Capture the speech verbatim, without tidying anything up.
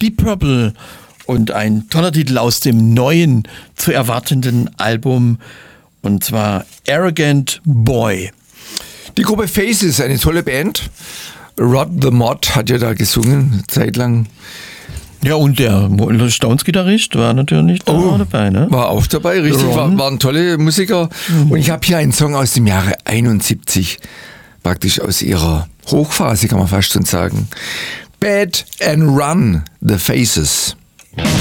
Deep Purple und ein toller Titel aus dem neuen zu erwartenden Album, und zwar Arrogant Boy. Die Gruppe Faces, eine tolle Band. Rod the Mod hat ja da gesungen, zeitlang. Ja, und der Stones-Gitarrist war natürlich da oh, dabei, ne? War auch dabei, richtig, war, waren tolle Musiker. Mhm. Und ich habe hier einen Song aus dem Jahre einundsiebzig, praktisch aus ihrer Hochphase, kann man fast schon sagen. Bad and Run, The Faces.